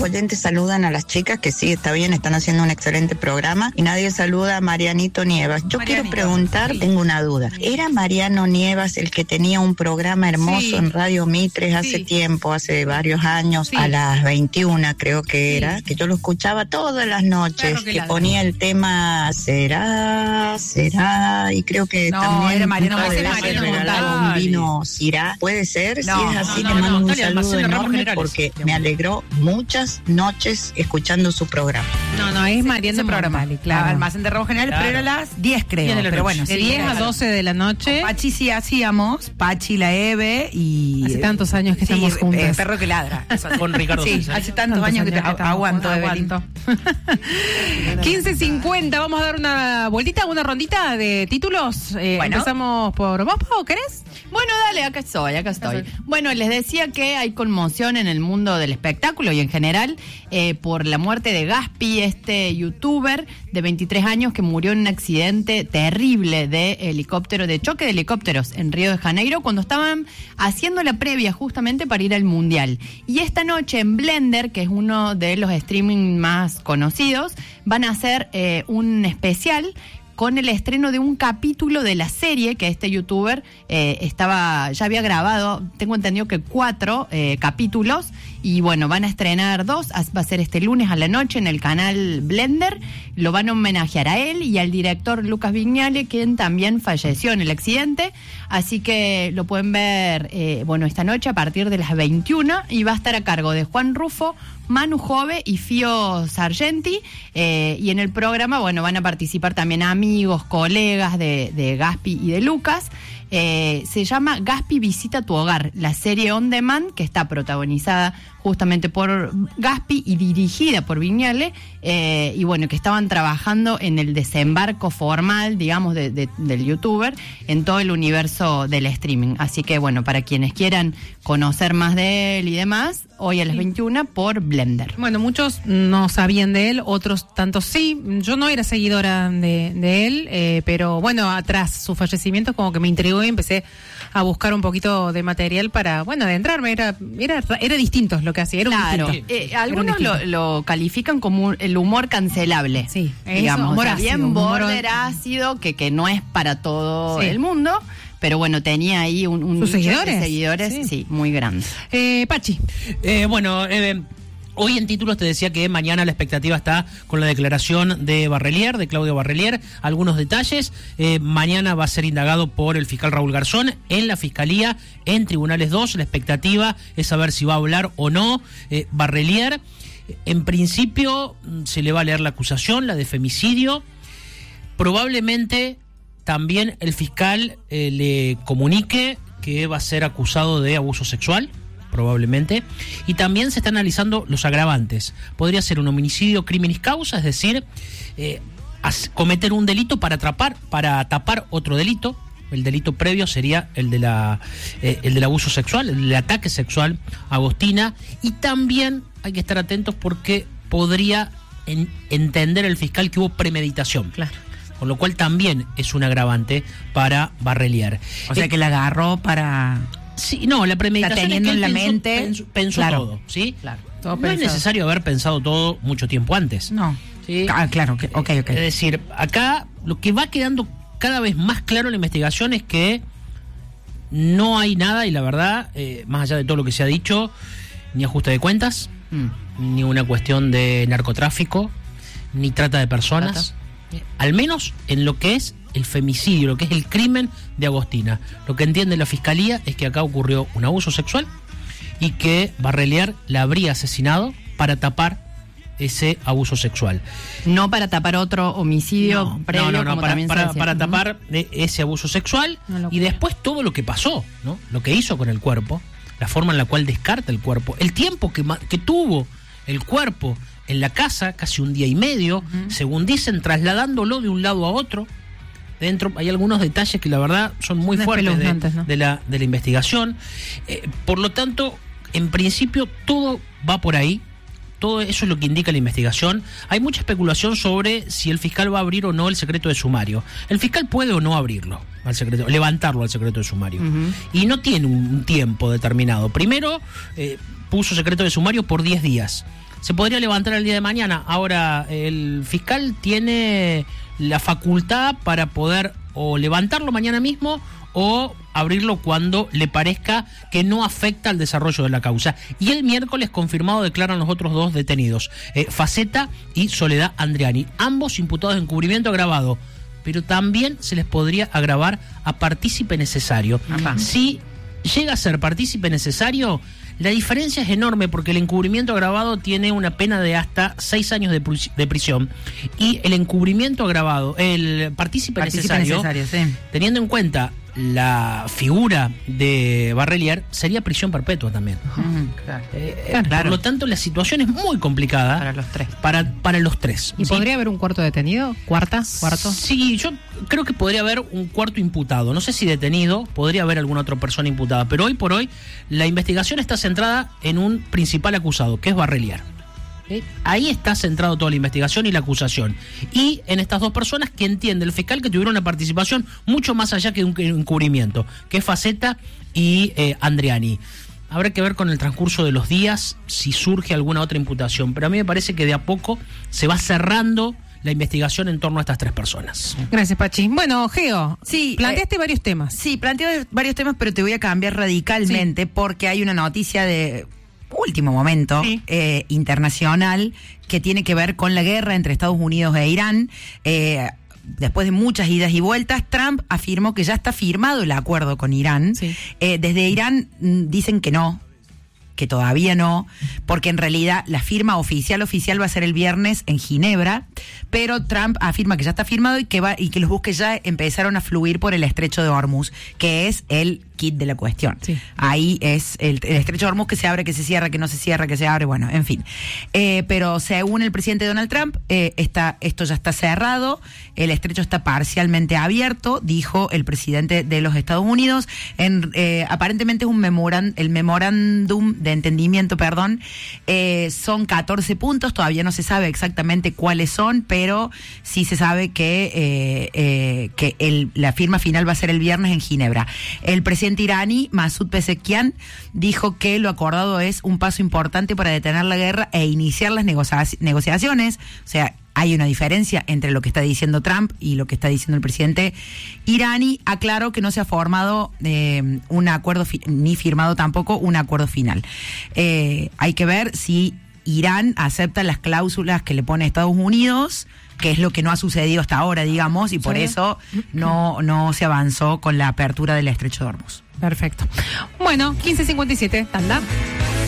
oyentes saludan a las chicas, que sí, está bien, están haciendo un excelente programa, y nadie saluda a Marianito Nievas. Yo quiero preguntar, tengo una duda. ¿Era Mariano Nievas el que tenía un programa hermoso en Radio Mitres hace tiempo, hace varios años, a las 21 creo que era, que yo lo escuchaba todas las noches, que ponía el tema será, y creo que también era Mariano regalaba un vino Sirá? ¿Puede ser? Si es así, te mando un saludo enorme porque me alegró muchas noches escuchando su programa. No, es Mariano Montali, claro. Almacén de Ramos General, pero era las 10 creo. Pero bueno, de 10 a 12 de la noche. Con Pachi sí hacíamos, Pachi, la Eve y... Hace tantos años que estamos juntos. Perro que ladra. Con Ricardo. Sí, hace tantos años que te aguanto. 15:50, vamos a dar una vueltita, una rondita de títulos. Empezamos por vos, Pau, ¿querés? Bueno, dale, acá estoy. Bueno, les decía que hay conmoción en el mundo del espectáculo y en general por la muerte de Gaspi, este youtuber de 23 años que murió en un accidente terrible de choque de helicópteros en Río de Janeiro cuando estaban haciendo la previa justamente para ir al Mundial. Y esta noche en Blender, que es uno de los streaming más conocidos, van a hacer un especial con el estreno de un capítulo de la serie que este youtuber ya había grabado, tengo entendido que 4 capítulos, y bueno, van a estrenar 2, va a ser este lunes a la noche en el canal Blender, lo van a homenajear a él y al director Lucas Vignale, quien también falleció en el accidente, así que lo pueden ver, esta noche a partir de las 21, y va a estar a cargo de Juan Rufo, Manu Jove y Fío Sargenti, y en el programa, van a participar también amigos, colegas de Gaspi y de Lucas. Se llama Gaspi Visita tu Hogar, la serie on demand que está protagonizada justamente por Gaspi y dirigida por Vignale, que estaban trabajando en el desembarco formal, digamos, del youtuber en todo el universo del streaming. Así que, para quienes quieran conocer más de él y demás, hoy a las 21 por Blender. Bueno, muchos no sabían de él, otros tantos sí. Yo no era seguidora de él, pero tras su fallecimiento como que me intrigó y empecé a buscar un poquito de material para, adentrarme. Era distinto lo que hacía, claro. Algunos lo califican como el humor cancelable. Sí, digamos. Humor bien border ácido, que no es para todo el mundo. Pero tenía ahí un ¿sus seguidores? De seguidores, sí, muy grande. Pachi. Hoy en títulos te decía que mañana la expectativa está con la declaración de Claudio Barrelier. Algunos detalles. Mañana va a ser indagado por el fiscal Raúl Garzón en la Fiscalía, en Tribunales 2. La expectativa es saber si va a hablar o no Barrelier. En principio se le va a leer la acusación, la de femicidio. Probablemente también el fiscal le comunique que va a ser acusado de abuso sexual, probablemente, y también se están analizando los agravantes. Podría ser un homicidio criminis causa, es decir, cometer un delito para tapar otro delito. El delito previo sería el del abuso sexual, el del ataque sexual a Agostina, y también hay que estar atentos porque podría entender el fiscal que hubo premeditación. Claro. Con lo cual también es un agravante para Barrelier. O sea que la agarró para... Sí, no, la premeditación teniendo en la mente... Pensó claro, todo, ¿sí? Claro. Todo no es necesario haber pensado todo mucho tiempo antes. No. ¿Sí? Claro, ok. Es decir, acá lo que va quedando cada vez más claro en la investigación es que no hay nada, y la verdad, más allá de todo lo que se ha dicho, ni ajuste de cuentas, ni una cuestión de narcotráfico, ni trata de personas. Al menos en lo que es el femicidio, lo que es el crimen de Agostina. Lo que entiende la Fiscalía es que acá ocurrió un abuso sexual y que Barrelier la habría asesinado para tapar ese abuso sexual. No para tapar otro homicidio previo, como también se decía. Para tapar ese abuso sexual y después todo lo que pasó, ¿no? Lo que hizo con el cuerpo, la forma en la cual descarta el cuerpo, el tiempo que tuvo el cuerpo en la casa, casi un día y medio, según dicen, trasladándolo de un lado a otro. Dentro hay algunos detalles que la verdad son muy fuertes de la investigación. Por lo tanto, en principio todo va por ahí. Todo eso es lo que indica la investigación. Hay mucha especulación sobre si el fiscal va a abrir o no el secreto de sumario. El fiscal puede o no abrirlo, levantarlo al secreto de sumario. Y no tiene un tiempo determinado. Primero, puso secreto de sumario por 10 días. se podría levantar el día de mañana. Ahora, el fiscal tiene la facultad para poder o levantarlo mañana mismo o abrirlo cuando le parezca que no afecta al desarrollo de la causa. Y el miércoles confirmado declaran los otros 2 detenidos, Faceta y Soledad Andriani, ambos imputados de encubrimiento agravado, pero también se les podría agravar a partícipe necesario. Ajá. Si llega a ser partícipe necesario, la diferencia es enorme porque el encubrimiento agravado tiene una pena de hasta 6 años de prisión y el encubrimiento agravado, el partícipe necesario, sí. teniendo en cuenta la figura de Barrelier, sería prisión perpetua también. Claro. Por lo tanto, la situación es muy complicada Para los 3. para los 3. ¿Y ¿sí? podría haber un cuarto detenido? ¿Cuarto? Sí, yo creo que podría haber un cuarto imputado. No sé si detenido, podría haber alguna otra persona imputada. Pero hoy por hoy, la investigación está centrada en un principal acusado, que es Barrelier. Ahí está centrado toda la investigación y la acusación. Y en estas 2 personas que entiende el fiscal que tuvieron una participación mucho más allá que un encubrimiento, que es Faceta y Andriani. Habrá que ver con el transcurso de los días si surge alguna otra imputación. Pero a mí me parece que de a poco se va cerrando la investigación en torno a estas 3 personas. Gracias, Pachi. Bueno, Geo, Sí, planteaste varios temas. Sí, planteo varios temas, pero te voy a cambiar radicalmente porque hay una noticia de último momento internacional que tiene que ver con la guerra entre Estados Unidos e Irán. Después de muchas idas y vueltas, Trump afirmó que ya está firmado el acuerdo con Irán. Sí. Desde Irán dicen que no, que todavía no, porque en realidad la firma oficial va a ser el viernes en Ginebra, pero Trump afirma que ya está firmado y que los buques ya empezaron a fluir por el estrecho de Hormuz, que es el kit de la cuestión. Sí. Ahí es el estrecho de Hormuz, que se abre, que se cierra, que no se cierra, que se abre, bueno, en fin. Pero según el presidente Donald Trump, esto ya está cerrado, el estrecho está parcialmente abierto, dijo el presidente de los Estados Unidos. Aparentemente es el memorándum de entendimiento, son 14 puntos, todavía no se sabe exactamente cuáles son, pero sí se sabe que la firma final va a ser el viernes en Ginebra. El presidente iraní, Masoud Pezeshkian, dijo que lo acordado es un paso importante para detener la guerra e iniciar las negociaciones. O sea, hay una diferencia entre lo que está diciendo Trump y lo que está diciendo el presidente iraní. Aclaró que no se ha formado un acuerdo ni firmado tampoco un acuerdo final. Hay que ver si Irán acepta las cláusulas que le pone Estados Unidos, que es lo que no ha sucedido hasta ahora, digamos, y por eso no se avanzó con la apertura del estrecho de Hormuz. Perfecto. Bueno, 15:57, tanda.